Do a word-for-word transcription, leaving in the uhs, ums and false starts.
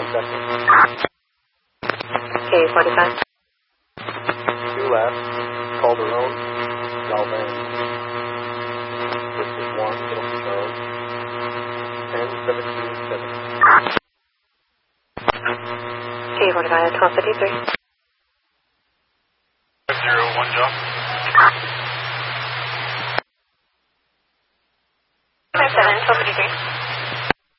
second. K forty-five. Two left. Calderon. Galvan. This is one. Get off the phone. ten seventeen seven. K forty-five, twelve fifty-three. Zero one job. Five seven, twelve fifty-three.